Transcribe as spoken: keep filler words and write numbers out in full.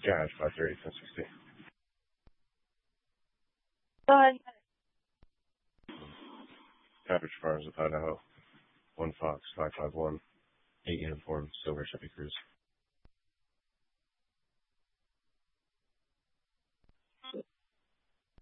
Garage five thirty, ten sixty. Go ahead. Pepperidge Farms of Idaho. One Fox, five five one. Eight uniform, Silver Chevy Cruise.